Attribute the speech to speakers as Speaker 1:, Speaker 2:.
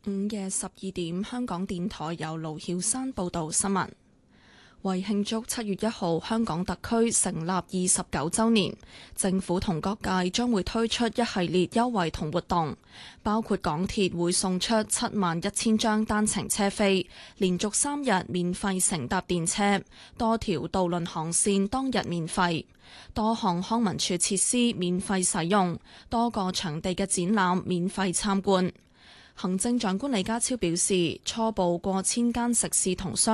Speaker 1: 午夜12點，香港電台由盧曉山報道新聞。為慶祝7月1號香港特區成立29週年，政府同各界將會推出一系列優惠同活動，包括港鐵會送出71000張單程車飛，連續3日免費乘搭電車，多條渡輪航線當日免費，多項康文署設施免費使用，多個場地嘅展覽免費參觀。行政長官李家超表示，初步過千間食肆同商